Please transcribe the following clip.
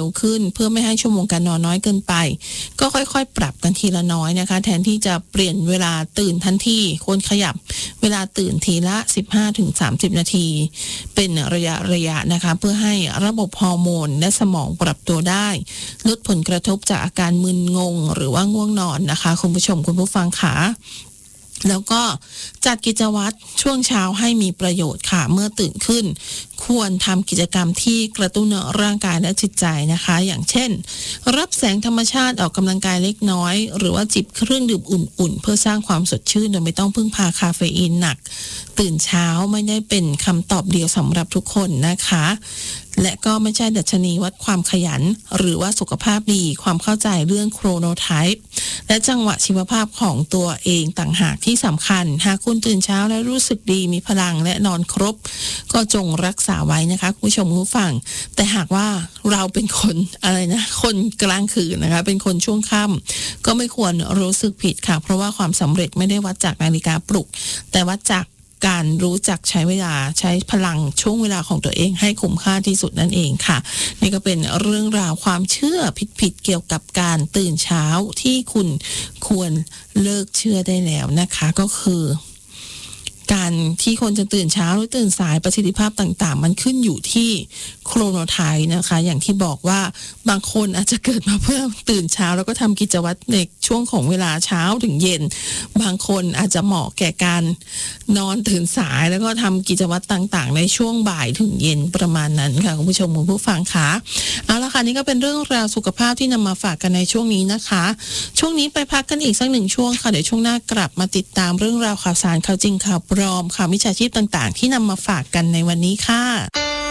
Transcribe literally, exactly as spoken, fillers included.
วขึ้นเพื่อไม่ให้ชั่วโมงการนอนน้อยเกินไปก็ค่อยๆปรับกันทีละน้อยนะคะแทนที่จะเปลี่ยนเวลาตื่นทันทีควรขยับเวลาตื่นทีละ สิบห้าถึงสามสิบ นาทีเป็นระยะระยะนะคะเพื่อให้ระบบฮอร์โมนและสมองปรับตัวได้ลดผลกระทบจากอาการมึนงงหรือว่าง่วงนอนนะคะคุณผู้ชมคุณผู้ฟังค่ะแล้วก็จัดกิจวัตรช่วงเช้าให้มีประโยชน์ค่ะเมื่อตื่นขึ้นควรทำกิจกรรมที่กระตุ้นร่างกายและจิตใจนะคะอย่างเช่นรับแสงธรรมชาติออกกำลังกายเล็กน้อยหรือว่าจิบเครื่องดื่มอุ่นๆเพื่อสร้างความสดชื่นโดยไม่ต้องพึ่งพาคาเฟอีนหนักตื่นเช้าไม่ได้เป็นคำตอบเดียวสำหรับทุกคนนะคะและก็ไม่ใช่ดัชนีวัดความขยันหรือว่าสุขภาพดีความเข้าใจเรื่องโครโนไทป์และจังหวะชีวภาพของตัวเองต่างหากที่สำคัญหากคุณตื่นเช้าและรู้สึกดีมีพลังและนอนครบก็จงรักษาไว้นะคะคุณผู้ชมผู้ฟังแต่หากว่าเราเป็นคนอะไรนะคนกลางคืนนะคะเป็นคนช่วงค่ำก็ไม่ควรรู้สึกผิดค่ะเพราะว่าความสำเร็จไม่ได้วัดจากนาฬิกาปลุกแต่วัดจากการรู้จักใช้เวลาใช้พลังช่วงเวลาของตัวเองให้คุ้มค่าที่สุดนั่นเองค่ะนี่ก็เป็นเรื่องราวความเชื่อผิดๆเกี่ยวกับการตื่นเช้าที่คุณควรเลิกเชื่อได้แล้วนะคะก็คือการที่คนจะตื่นเช้าหรือตื่นสายประสิทธิภาพต่างๆมันขึ้นอยู่ที่โครโนไทป์นะคะอย่างที่บอกว่าบางคนอาจจะเกิดมาเพื่อตื่นเช้าแล้วก็ทำกิจวัตรในช่วงของเวลาเช้าถึงเย็นบางคนอาจจะเหมาะแก่การนอนตื่นสายแล้วก็ทำกิจวัตรต่างๆในช่วงบ่ายถึงเย็นประมาณนั้นค่ะคุณผู้ชมคุณผู้ฟังค่ะเอาละค่ะนี่ก็เป็นเรื่องราวสุขภาพที่นำมาฝากกันในช่วงนี้นะคะช่วงนี้ไปพักกันอีกสักหนึ่งช่วงค่ะเดี๋ยวช่วงหน้ากลับมาติดตามเรื่องราวข่าวสารข่าวจริงข่าวปลอมข่าวมิจฉาชีพต่างๆที่นำมาฝากกันในวันนี้ค่ะ